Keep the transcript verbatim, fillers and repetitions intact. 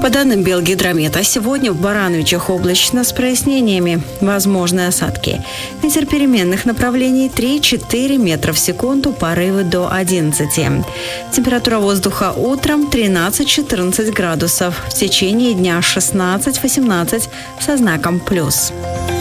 По данным Белгидромета, сегодня в Барановичах облачно с прояснениями. Возможны осадки. Ветер переменных направлений три-четыре метра в секунду, порывы до одиннадцати. Температура воздуха утром тринадцать-четырнадцать градусов. В течение дня шестнадцать-восемнадцать со знаком плюс.